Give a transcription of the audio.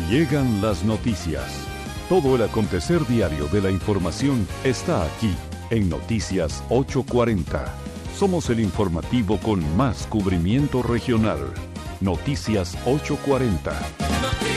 Llegan las noticias. Todo el acontecer diario de la información está aquí en Noticias 840. Somos el informativo con más cubrimiento regional. Noticias 840.